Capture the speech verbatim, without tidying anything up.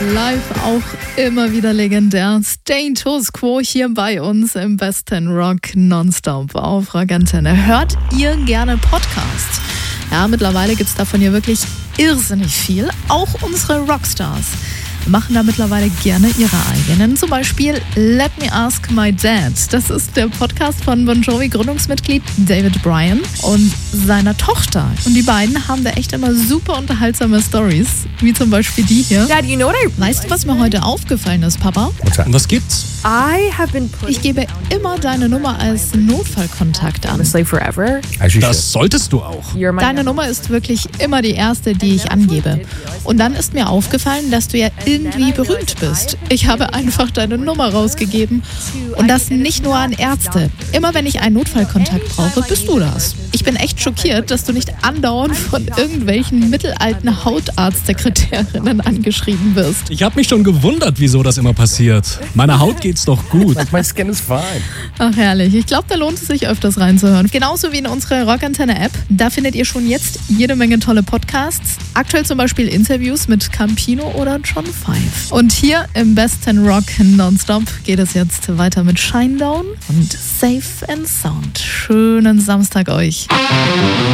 Live auch immer wieder legendär. Status Quo hier bei uns im besten Rock Nonstop auf Rock Antenne. Hört ihr gerne Podcasts? Ja, mittlerweile gibt es davon ja wirklich irrsinnig viel. Auch unsere Rockstars machen da mittlerweile gerne ihre eigenen. Zum Beispiel Let Me Ask My Dad. Das ist der Podcast von Bon Jovi Gründungsmitglied David Bryan und seiner Tochter. Und die beiden haben da echt immer super unterhaltsame Stories, wie zum Beispiel die hier. Dad, you know what I Weißt du, was mir heute aufgefallen ist, Papa? Was gibt's? I have been Ich gebe immer deine Nummer als Notfallkontakt an. honestly forever. Das solltest du auch. You're my Deine Nummer ist wirklich immer die erste, die ich angebe. Und dann ist mir aufgefallen, dass du ja irgendwie berühmt bist. Ich habe einfach deine Nummer rausgegeben. Und das nicht nur an Ärzte. Immer wenn ich einen Notfallkontakt brauche, bist du das. Ich bin echt schockiert, dass du nicht andauernd von irgendwelchen mittelalten Hautarztsekretärinnen angeschrieben wirst. Ich habe mich schon gewundert, wieso das immer passiert. Meiner Haut geht's doch gut. My skin is fine. Ach herrlich, ich glaube, da lohnt es sich öfters reinzuhören. Genauso wie in unsere Rock Antenne App. Da findet ihr schon jetzt jede Menge tolle Podcasts. Aktuell zum Beispiel Interviews mit Campino oder John Five. Und hier im besten Rock Nonstop geht es jetzt weiter mit Shinedown und Safe and Sound. Schönen Samstag euch.